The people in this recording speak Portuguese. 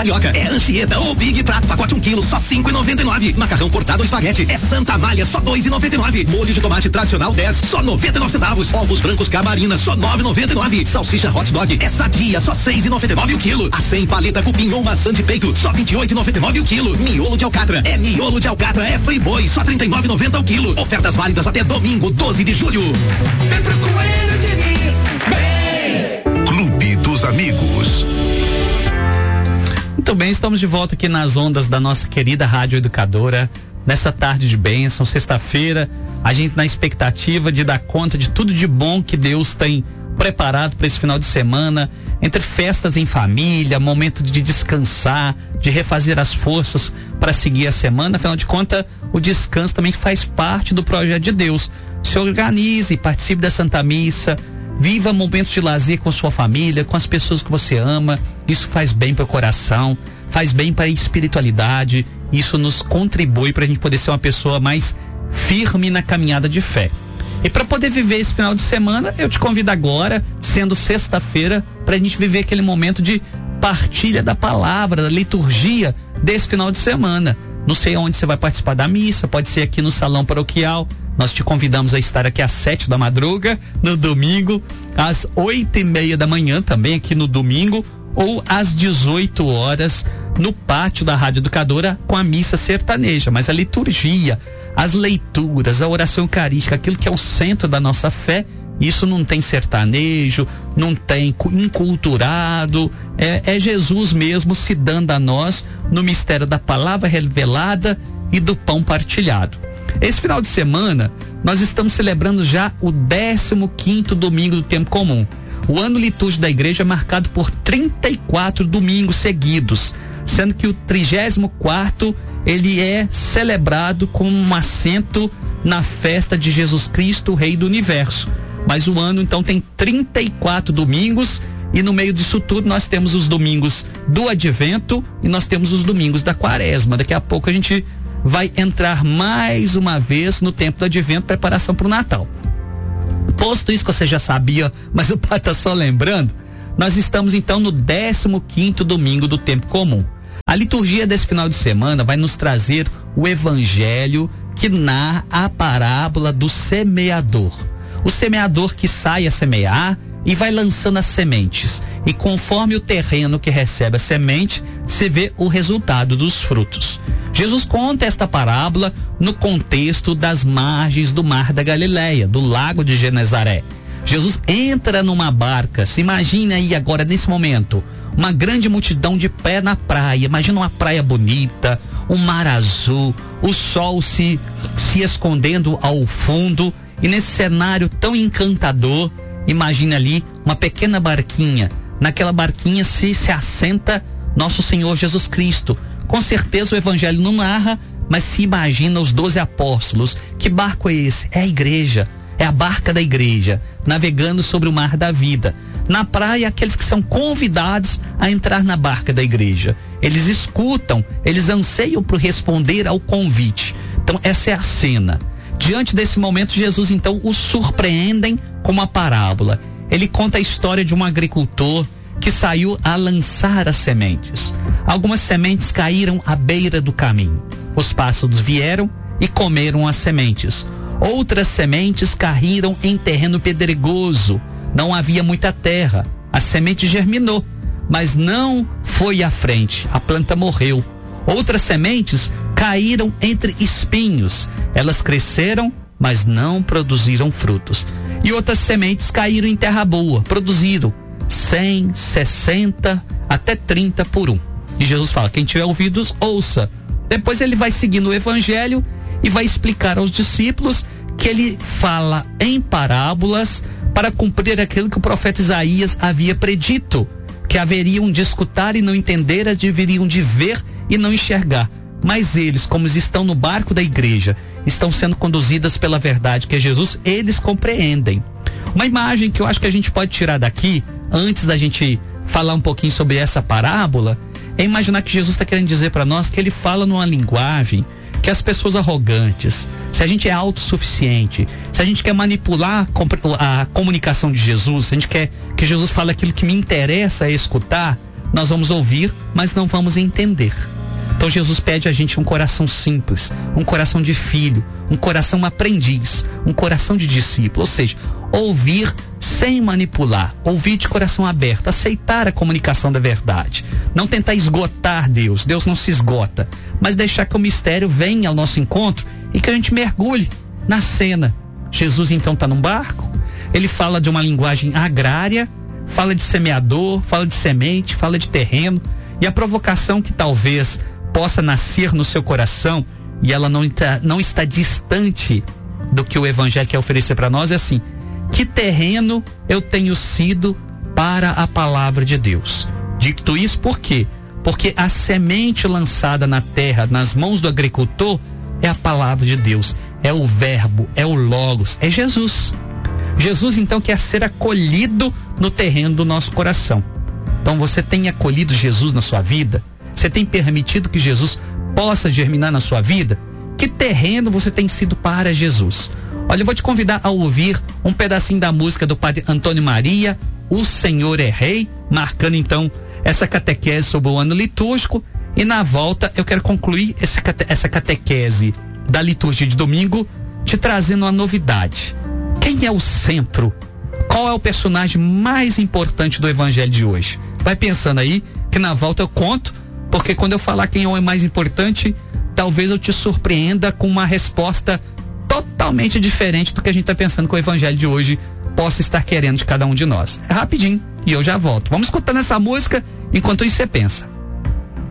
Carioca é Anchieta ou Big Prato, pacote 1 kg, só 5,99. Macarrão cortado ou espaguete é Santa Malha, só 2,99. Molho de tomate tradicional 10, só 99 centavos. Ovos brancos Camarina, só 9,99. Salsicha hot dog é Sadia, só 6,99 o quilo. Acém paleta cupim ou maçã de peito, só 28,99 o quilo. Miolo de alcatra é Friboi, só 39,90 o quilo. Ofertas válidas até domingo, 12 de julho. Vem pro Coelho Diniz, vem! Clube dos Amigos. Muito bem, estamos de volta aqui nas ondas da nossa querida Rádio Educadora, nessa tarde de bênção, sexta-feira, a gente na expectativa de dar conta de tudo de bom que Deus tem preparado para esse final de semana, entre festas em família, momento de descansar, de refazer as forças para seguir a semana. Afinal de contas, o descanso também faz parte do projeto de Deus. Se organize, participe da Santa Missa, viva momentos de lazer com sua família, com as pessoas que você ama. Isso faz bem para o coração, faz bem para a espiritualidade. Isso nos contribui para a gente poder ser uma pessoa mais firme na caminhada de fé. E para poder viver esse final de semana, eu te convido agora, sendo sexta-feira, para a gente viver aquele momento de partilha da palavra, da liturgia desse final de semana. Não sei onde você vai participar da missa, pode ser aqui no salão paroquial. Nós te convidamos a estar aqui às 7 da madruga, no domingo, às 8:30 da manhã, também aqui no domingo, ou às 18 horas, no pátio da Rádio Educadora, com a missa sertaneja. Mas a liturgia, as leituras, a oração eucarística, aquilo que é o centro da nossa fé, isso não tem sertanejo, não tem enculturado, é Jesus mesmo se dando a nós no mistério da palavra revelada e do pão partilhado. Esse final de semana, nós estamos celebrando já o 15º domingo do tempo comum. O ano litúrgico da igreja é marcado por 34 domingos seguidos, sendo que o 34º ele é celebrado com um assento na festa de Jesus Cristo, Rei do Universo. Mas o ano então tem 34 domingos e no meio disso tudo nós temos os domingos do Advento e nós temos os domingos da Quaresma. Daqui a pouco a gente vai entrar mais uma vez no tempo do Advento, preparação para o Natal. Posto isso que você já sabia, mas o pai está só lembrando, nós estamos então no 15º domingo do tempo comum. A liturgia desse final de semana vai nos trazer o evangelho que narra a parábola do semeador. O semeador que sai a semear e vai lançando as sementes. E conforme o terreno que recebe a semente, se vê o resultado dos frutos. Jesus conta esta parábola no contexto das margens do Mar da Galileia, do Lago de Genezaré. Jesus entra numa barca, se imagina aí agora nesse momento, uma grande multidão de pé na praia. Imagina uma praia bonita, um mar azul, o sol se escondendo ao fundo. E nesse cenário tão encantador, imagina ali uma pequena barquinha. Naquela barquinha se assenta nosso Senhor Jesus Cristo. Com certeza o evangelho não narra, mas se imagina os 12 apóstolos. Que barco é esse? É a igreja. É a barca da igreja, navegando sobre o mar da vida. Na praia, aqueles que são convidados a entrar na barca da igreja. Eles escutam, eles anseiam por responder ao convite. Então essa é a cena. Diante desse momento, Jesus então os surpreendem com uma parábola. Ele conta a história de um agricultor que saiu a lançar as sementes. Algumas sementes caíram à beira do caminho. Os pássaros vieram e comeram as sementes. Outras sementes caíram em terreno pedregoso. Não havia muita terra. A semente germinou, mas não foi à frente. A planta morreu. Outras sementes caíram entre espinhos. Elas cresceram, mas não produziram frutos. E outras sementes caíram em terra boa, produziram 100, 60, até 30 por um. E Jesus fala, quem tiver ouvidos, ouça. Depois ele vai seguindo o evangelho e vai explicar aos discípulos que ele fala em parábolas para cumprir aquilo que o profeta Isaías havia predito, que haveriam de escutar e não entender, haveriam de ver e não enxergar. Mas eles, como estão no barco da igreja, estão sendo conduzidas pela verdade que é Jesus, eles compreendem. Uma imagem que eu acho que a gente pode tirar daqui, antes da gente falar um pouquinho sobre essa parábola, é imaginar que Jesus está querendo dizer para nós que ele fala numa linguagem que as pessoas arrogantes, se a gente é autossuficiente, se a gente quer manipular a comunicação de Jesus, se a gente quer que Jesus fale aquilo que me interessa escutar, nós vamos ouvir, mas não vamos entender. Então Jesus pede a gente um coração simples, um coração de filho, um coração aprendiz, um coração de discípulo, ou seja, ouvir sem manipular, ouvir de coração aberto, aceitar a comunicação da verdade, não tentar esgotar Deus não se esgota, mas deixar que o mistério venha ao nosso encontro e que a gente mergulhe na cena. Jesus então está num barco, ele fala de uma linguagem agrária, fala de semeador, fala de semente, fala de terreno, e a provocação que talvez possa nascer no seu coração, e ela não está distante do que o Evangelho quer oferecer para nós, é assim: que terreno eu tenho sido para a palavra de Deus? Dito isso, por quê? Porque a semente lançada na terra, nas mãos do agricultor, é a palavra de Deus, é o verbo, é o logos, é Jesus. Jesus então quer ser acolhido no terreno do nosso coração. Então você tem acolhido Jesus na sua vida? Você tem permitido que Jesus possa germinar na sua vida? Que terreno você tem sido para Jesus? Olha, eu vou te convidar a ouvir um pedacinho da música do Padre Antônio Maria, O Senhor é Rei, marcando então essa catequese sobre o ano litúrgico. E na volta eu quero concluir essa catequese da liturgia de domingo, te trazendo uma novidade. Quem é o centro? Qual é o personagem mais importante do Evangelho de hoje? Vai pensando aí, que na volta eu conto, porque quando eu falar quem é o mais importante, talvez eu te surpreenda com uma resposta totalmente diferente do que a gente está pensando que o Evangelho de hoje possa estar querendo de cada um de nós. É rapidinho e eu já volto. Vamos escutando essa música, enquanto isso você pensa.